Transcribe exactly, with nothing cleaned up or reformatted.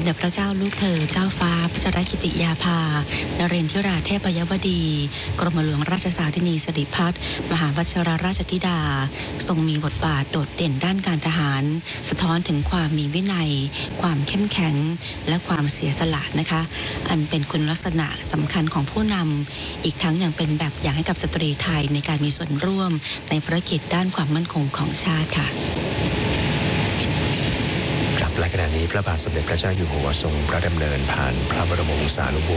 ด็จพระเจ้าลูกเธอเจ้าฟ้าพัชรกิติยาภานเรนทิราเทพยวดี กรมหลวงราชสารินีสิริพัฒน์มหาวชิรราชธิดาทรงมีบทบาทโดดเด่นด้านการทหารสะท้อนถึงความมีวินัยความเข้มแข็งและความเสียสละนะคะอันเป็นคุณลักษณะสำคัญของผู้นำอีกทั้งยังเป็นแบบอย่างให้กับสตรีไทยในการมีส่วนร่วมในภารกิจด้านความมั่นคงของชาติค่ะและขณะนี้พระบาทสมเด็จพระเจ้าอยู่หัวทรงพระดำเนินผ่านพระบรมวงศานุว